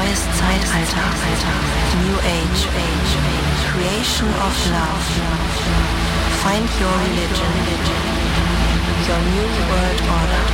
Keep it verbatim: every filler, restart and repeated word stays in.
neues Zeitalter, New Age, Creation of Love. Find your religion, your new world order.